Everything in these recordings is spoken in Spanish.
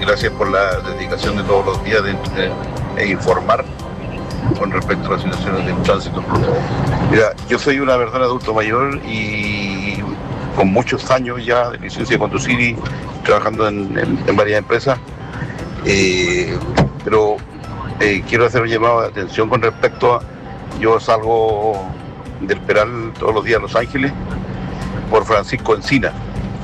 gracias por la dedicación de todos los días de informar con respecto a las situaciones del tránsito. Mira, yo soy una persona adulto mayor y con muchos años ya de licencia de conducir y trabajando en varias empresas, pero quiero hacer un llamado de atención con respecto a... Yo salgo del Peral todos los días a Los Ángeles por Francisco Encina.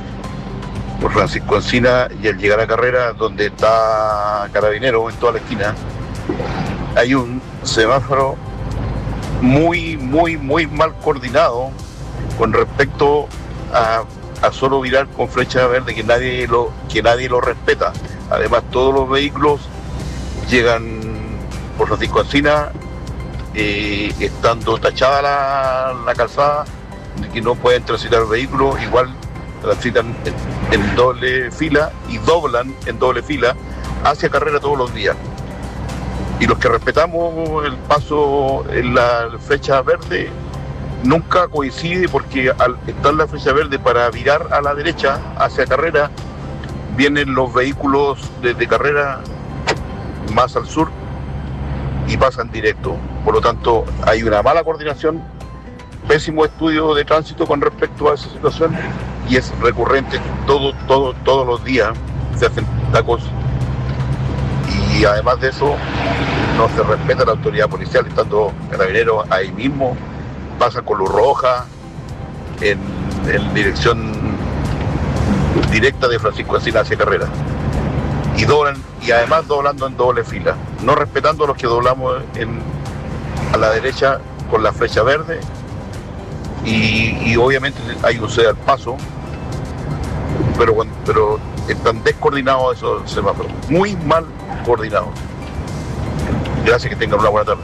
Y al llegar a Carrera, donde está Carabinero en toda la esquina, hay un semáforo muy mal coordinado con respecto a solo virar con flecha verde, que nadie lo respeta. Además, todos los vehículos llegan por Francisco Encina, estando tachada la calzada, de que no pueden transitar vehículos, igual transitan en doble fila y doblan en doble fila hacia Carrera todos los días. Y los que respetamos el paso en la flecha verde, nunca coincide, porque al estar la flecha verde para virar a la derecha hacia Carrera, vienen los vehículos desde Carrera más al sur y pasan directo. Por lo tanto, hay una mala coordinación, pésimo estudio de tránsito con respecto a esa situación, y es recurrente todos los días se hacen tacos, y además de eso no se respeta la autoridad policial, estando Carabineros ahí mismo, pasan con luz roja en dirección directa de Francisco Encina hacia Carrera, y además doblando en doble fila, no respetando a los que doblamos a la derecha con la flecha verde, y obviamente hay un ceder al paso, pero están descoordinados esos semáforos, muy mal coordinados. Gracias, que tengan una buena tarde.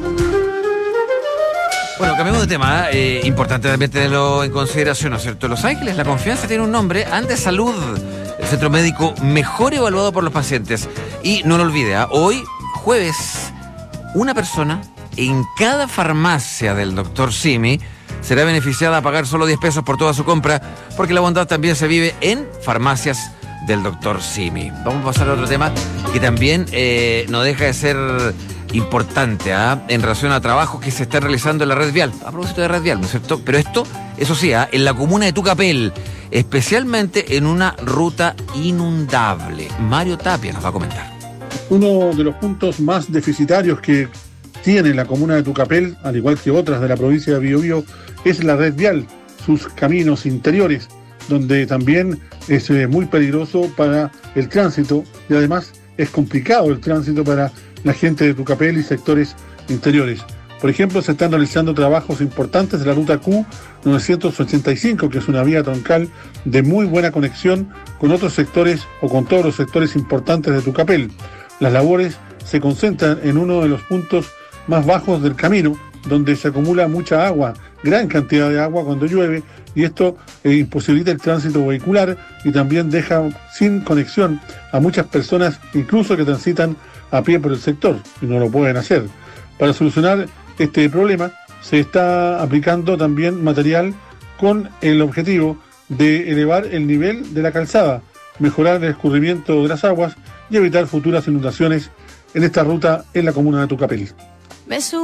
Bueno, cambiamos de tema. Importante también tenerlo en consideración, ¿no es cierto? Los Ángeles, la confianza tiene un nombre, Andes Salud, el centro médico mejor evaluado por los pacientes. Y no lo olvide, hoy, jueves, una persona en cada farmacia del Dr. Simi será beneficiada a pagar solo 10 pesos por toda su compra, porque la bondad también se vive en farmacias del Dr. Simi. Vamos a pasar a otro tema que también no deja de ser importante en relación a trabajos que se están realizando en la red vial. A propósito de red vial, ¿no es cierto? Pero esto, eso sí, en la comuna de Tucapel, especialmente en una ruta inundable. Mario Tapia nos va a comentar. Uno de los puntos más deficitarios que tiene la comuna de Tucapel, al igual que otras de la provincia de Biobío, es la red vial, sus caminos interiores, donde también es muy peligroso para el tránsito, y además es complicado el tránsito para la gente de Tucapel y sectores interiores. Por ejemplo, se están realizando trabajos importantes de la ruta Q985, que es una vía troncal de muy buena conexión con otros sectores o con todos los sectores importantes de Tucapel. Las labores se concentran en uno de los puntos más bajos del camino, donde se acumula mucha agua, gran cantidad de agua cuando llueve, y esto imposibilita el tránsito vehicular y también deja sin conexión a muchas personas, incluso que transitan a pie por el sector, y no lo pueden hacer. Para solucionar este problema se está aplicando también material con el objetivo de elevar el nivel de la calzada, mejorar el escurrimiento de las aguas y evitar futuras inundaciones en esta ruta en la comuna de Tucapel.